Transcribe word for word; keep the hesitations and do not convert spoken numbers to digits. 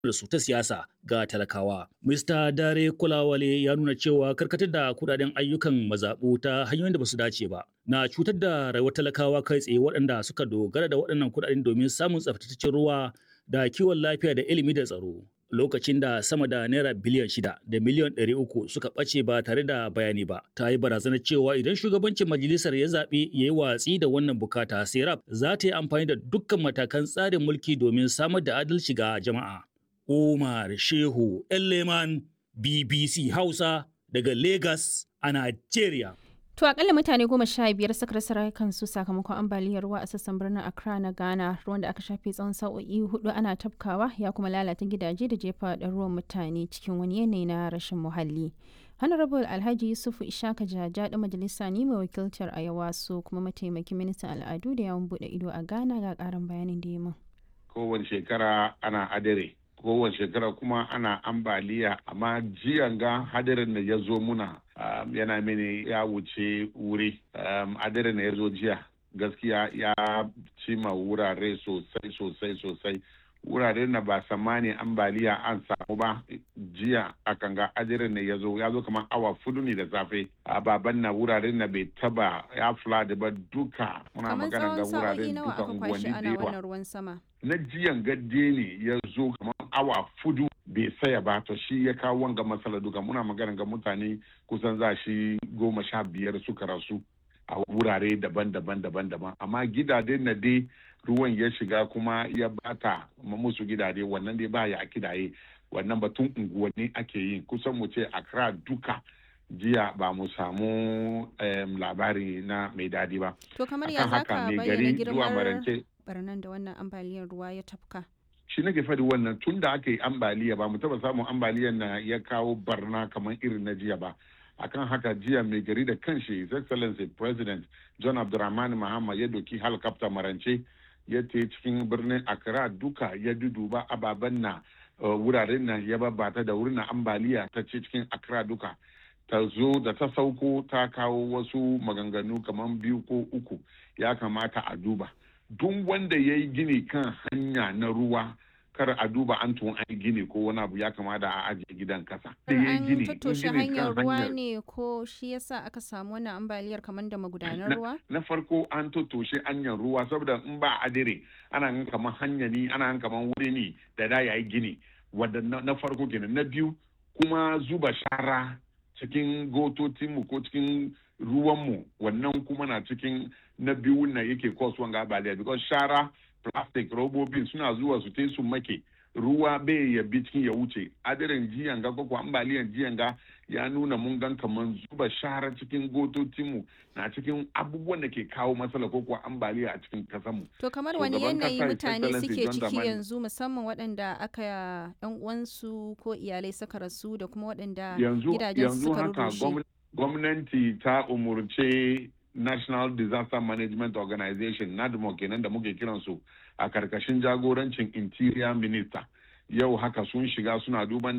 da su ta siyasa ga talakawa. Mista Dare Kulawale ya nuna cewa karkatar da kudaden ayyukan mazaɓu ta hanyoyin da ba su dace ba na cutar da rayuwar talakawa kai tsaye waɗanda suka dogara da waɗannan kudaden domin samun tsaftataccen ruwa da kiwon lafiya da ilimi da tsaro. Lokacin da sama da naira biliyan shida da miliyan ɗari uku suka ɓace ba tare da bayani ba, ta yi barazanar cewa idan shugabancin majalisar ya zaɓi ya yi watsi da wannan bukata, serap za ta yi amfani da dukkan matakan tsarin mulki domin samar da adalci ga jama'a. Umar Shehu Elleman, B B C Hausa daga Lagos a Nigeria. To akalla mutane goma sha biyar suka rasa rayukansu sakamakon ambaliyar ruwa a sassan birnin Accra na Ghana, ruwan da aka shafe tsawon sa'o'i hudu ana tafkawa ya kuma lalata gidaje da jefa ruwan mutane cikin wani yanayi na rashin muhalli. Honorable Alhaji Yusufu Ishaka Jaja da majalisa ne mai wakiltar Ayawaso kuma mataimakin ministan al'adu da yawon bude ido a Ghana ga karin bayanin da ya min. Kowace shekara ana adare. kowace shekara kuma ana ambaliya amma jiyan ga hadarin da ya zo muna um, yana mini ya wuce wuri um, hadarin da ya zo jiya gaskiya ya cima wurare sosai sosai sosai wurare na ba samani ambaliya an samu ba jiya akan ga hadarin da ya zo ya zo kamar awa fudu ne da safe a baban na wuraren na bai taba ya flood ba duka muna magana ga wuraren duka unguwanni da yawa na jiyan gadde ne ya zo kamar awa fudu bai saya ba to shi ya kawo wanga matsala duka muna magana ga mutane kusan za shi goma sha biyar suka rasu a wurare daban-daban daban-daban amma gidaje na dai ruwan ya shiga kuma ya bata musu gidaje wannan dai ba ya kidaye wannan batun unguwanni ake yi kusan mu ce Accra duka jiya ba mu samu um, labari na mai dadi ba. To kamar ya zaka bayyana girman barnan da wannan ambaliyar ruwa ya tafka? Shi nake faɗi wannan tun da aka yi ambaliya ba mu taba samun ambaliyar na ya kawo barna kamar irin na jiya ba. Akan haka jiya mai gari da kanshi His Excellency President John Abdulrahman Mahama ya doki helicopter marance ya te cikin birnin Accra duka ya duduba ababen na uh, wuraren nan ya babata da wurin ambaliya ta ce cikin Accra duka. Ta zo da ta sauko ta kawo wasu maganganu kamar biyu ko uku ya kamata a duba. Duk wanda ya yi gini kan hanya na ruwa kar a duba an tun an gini ko wani abu ya kamata a ajiye gidan kasa. An tattoshe hanyar ruwa ne ko shi yasa aka samu wannan ambaliyar kamar da magudanar ruwa? Na farko an tattoshe hanyar ruwa saboda in ba adire ana gan kamar hanya ne ana gan kamar wuri ne da da yayi gini wanda na farko kenan. Na biyu kuma zuba shara cikin gototinmu ko cikin ruwanmu wannan kuma na cikin na biyu na yake cause wanga ambaliya because shara plastic robobin suna zuwa su te su make ruwa bai ya bi cikin ya wuce adirin jiyan ga ko ambaliyan jiyan ga ya nuna mun gan kaman zuba shara cikin gototinmu na cikin abubuwan da ke kawo matsala ko kuwa ambaliya a cikin kasanmu. To kamar wani yanayi mutane suke ciki yanzu musamman waɗanda aka yan uwansu ko iyalai suka rasu da kuma waɗanda gidajen suka rushe. Yanzu haka gwamnati ta umurce National Disaster Management Organization NADMO kenan da muke kiransu a karkashin jagorancin Interior Minister yau haka sun shiga suna duban